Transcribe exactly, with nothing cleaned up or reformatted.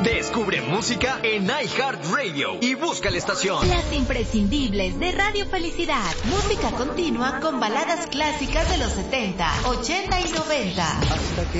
Descubre música en iHeartRadio y busca la estación. Las imprescindibles de Radio Felicidad. Música continua con baladas clásicas de los setenta, ochenta y noventa. Hasta que